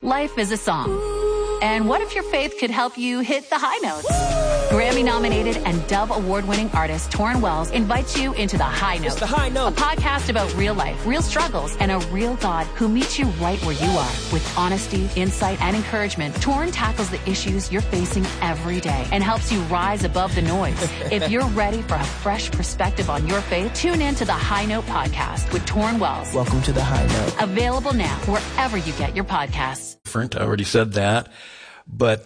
Life is a song. And what if your faith could help you hit the high notes? Grammy-nominated and Dove Award-winning artist Torrin Wells invites you into The High Note. It's The High Note. A podcast about real life, real struggles, and a real God who meets you right where you are. With honesty, insight, and encouragement, Torrin tackles the issues you're facing every day and helps you rise above the noise. If you're ready for a fresh perspective on your faith, tune in to The High Note podcast with Torrin Wells. Welcome to The High Note. Available now wherever you get your podcasts. I already said that, but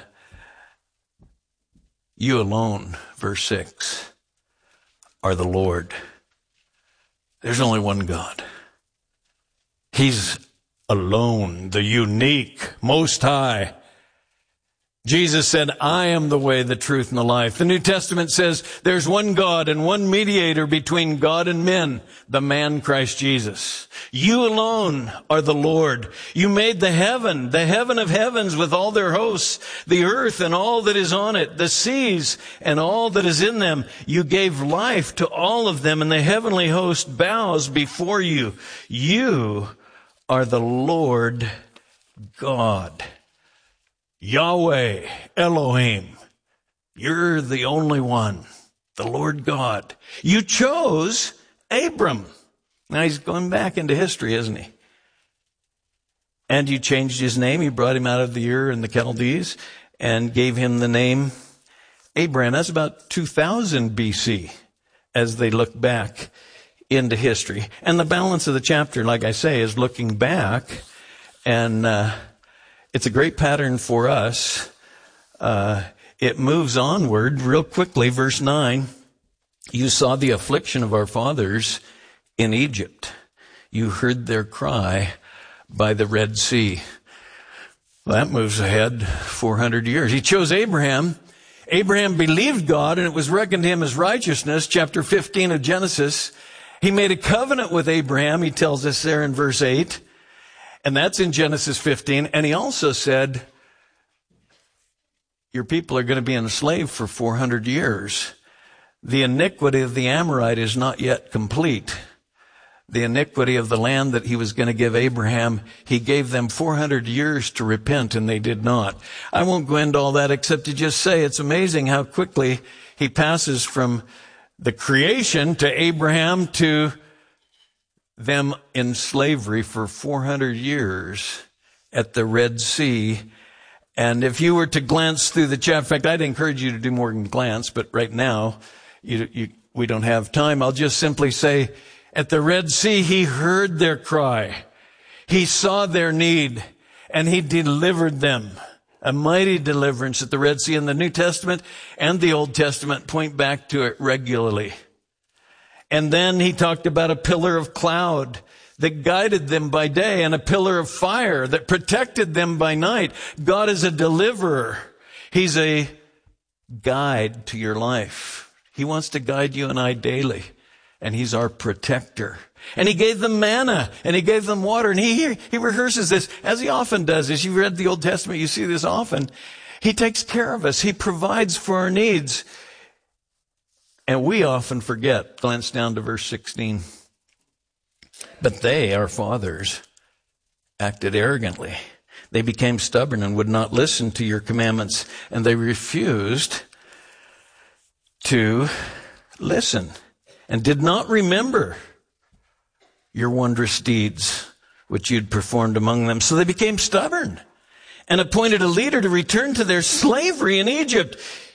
you alone, verse 6, are the Lord. There's only one God. He's alone, the unique, most high. Jesus said, I am the way, the truth, and the life. The New Testament says there's one God and one mediator between God and men, the man Christ Jesus. You alone are the Lord. You made the heaven of heavens with all their hosts, the earth and all that is on it, the seas and all that is in them. You gave life to all of them, and the heavenly host bows before you. You are the Lord God. Yahweh, Elohim, you're the only one, the Lord God. You chose Abram. Now he's going back into history, isn't he? And you changed his name. You brought him out of the Ur and the Chaldees and gave him the name Abraham. That's about 2000 BC as they look back into history. And the balance of the chapter, like I say, is looking back, and it's a great pattern for us. It moves onward real quickly. Verse 9, you saw the affliction of our fathers in Egypt. You heard their cry by the Red Sea. Well, that moves ahead 400 years. He chose Abraham. Abraham believed God, and it was reckoned to him as righteousness. Chapter 15 of Genesis. He made a covenant with Abraham, he tells us there in verse 8. And that's in Genesis 15. And he also said, your people are going to be enslaved for 400 years. The iniquity of the Amorite is not yet complete. The iniquity of the land that he was going to give Abraham, he gave them 400 years to repent, and they did not. I won't go into all that except to just say it's amazing how quickly he passes from the creation to Abraham to them in slavery for 400 years at the Red Sea. And if you were to glance through the chapter, in fact, I'd encourage you to do more than glance, but right now we don't have time. I'll just simply say, at the Red Sea, he heard their cry. He saw their need, and he delivered them. A mighty deliverance at the Red Sea. And the New Testament and the Old Testament point back to it regularly. And then he talked about a pillar of cloud that guided them by day and a pillar of fire that protected them by night. God is a deliverer. He's a guide to your life. He wants to guide you and I daily. And he's our protector. And he gave them manna and he gave them water. And he rehearses this as he often does. As you read the Old Testament, you see this often. He takes care of us. He provides for our needs. And we often forget. Glance down to verse 16. But they, our fathers, acted arrogantly. They became stubborn and would not listen to your commandments. And they refused to listen and did not remember your wondrous deeds which you'd performed among them. So they became stubborn and appointed a leader to return to their slavery in Egypt.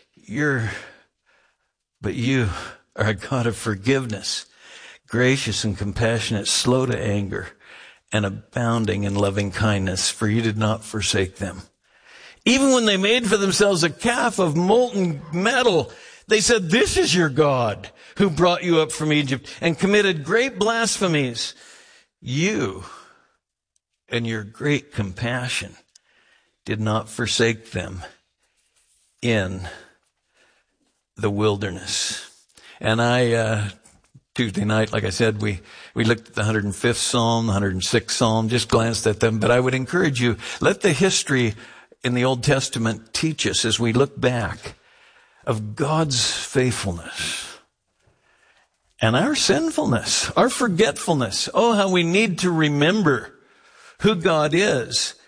But you are a God of forgiveness, gracious and compassionate, slow to anger, and abounding in loving kindness, for you did not forsake them. Even when they made for themselves a calf of molten metal, they said, this is your God who brought you up from Egypt, and committed great blasphemies. You and your great compassion did not forsake them in the wilderness. And Tuesday night, like I said, we looked at the 105th Psalm, the 106th Psalm, just glanced at them. But I would encourage you, let the history in the Old Testament teach us as we look back of God's faithfulness and our sinfulness, our forgetfulness. Oh, how we need to remember who God is